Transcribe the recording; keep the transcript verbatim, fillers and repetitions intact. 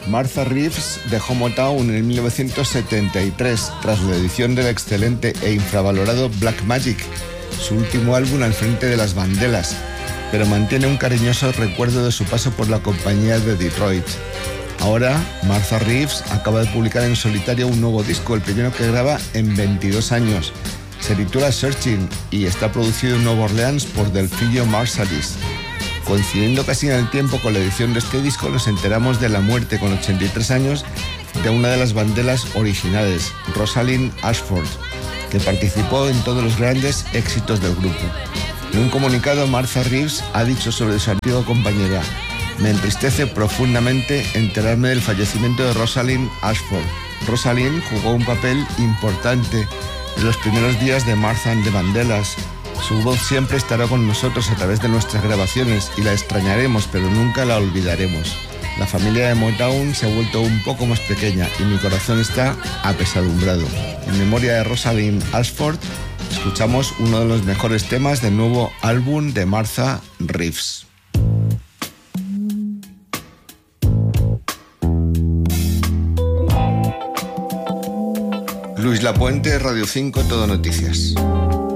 Martha Reeves dejó Motown en mil novecientos setenta y tres tras la edición del excelente e infravalorado Black Magic, su último álbum al frente de las Vandellas, pero mantiene un cariñoso recuerdo de su paso por la compañía de Detroit. Ahora, Martha Reeves acaba de publicar en solitario un nuevo disco, el primero que graba en veintidós años. Se titula Searching y está producido en Nueva Orleans por Delfillo Marsalis. Coincidiendo casi en el tiempo con la edición de este disco, nos enteramos de la muerte con ochenta y tres años de una de las Vandellas originales, Rosalind Ashford, que participó en todos los grandes éxitos del grupo. En un comunicado, Martha Reeves ha dicho sobre su antigua compañera: me entristece profundamente enterarme del fallecimiento de Rosalind Ashford. Rosalind jugó un papel importante en los primeros días de Martha and the Vandellas. Su voz siempre estará con nosotros a través de nuestras grabaciones y la extrañaremos, pero nunca la olvidaremos. La familia de Motown se ha vuelto un poco más pequeña y mi corazón está apesadumbrado. En memoria de Rosalind Ashford, escuchamos uno de los mejores temas del nuevo álbum de Martha Reeves. Luis Lapuente, Radio cinco, Todo Noticias.